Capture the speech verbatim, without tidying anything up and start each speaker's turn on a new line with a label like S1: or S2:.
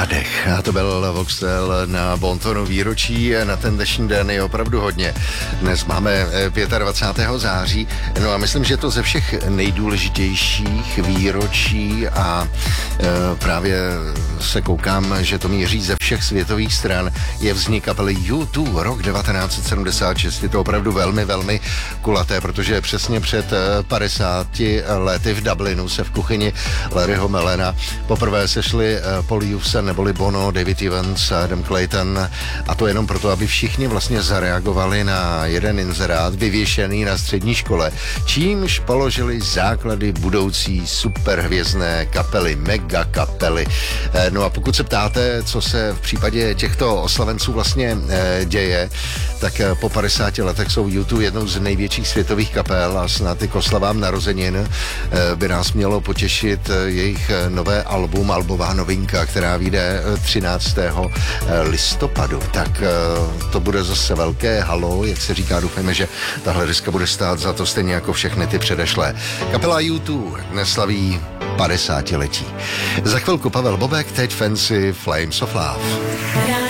S1: dech. A to byl Voxel na Bontonu výročí. Na ten dnešní den je opravdu hodně. Dnes máme dvacátého pátého září. No a myslím, že to ze všech nejdůležitějších výročí a e, právě se koukám, že to míří ze všech světových stran, je vznik kapely U dva, rok devatenáct set sedmdesát šest. Je to opravdu velmi, velmi kulaté, protože přesně před padesáti lety v Dublinu se v kuchyni Larryho Mellena poprvé sešli Paul Hewson neboli Bono, David Evans, Adam Clayton, a to jenom proto, aby všichni vlastně zareagovali na jeden inzerát vyvěšený na střední škole, čímž položili základy budoucí superhvězdné kapely, mega kapely. No a pokud se ptáte, co se v případě těchto oslavenců vlastně děje, tak po padesáti letech jsou U dva jednou z největších světových kapel a snad i k oslavám narozenin by nás mělo potěšit jejich nové album, albová novinka, která vyjde třináctého listopadu. Tak to bude zase velké halo, jak se říká, doufejme, že tahle deska bude stát za to stejně jako všechny ty předešlé. Kapela U dva dnes slaví padesátiletí. Za chvilku Pavel Bobek, teď Fancy Flames of Love.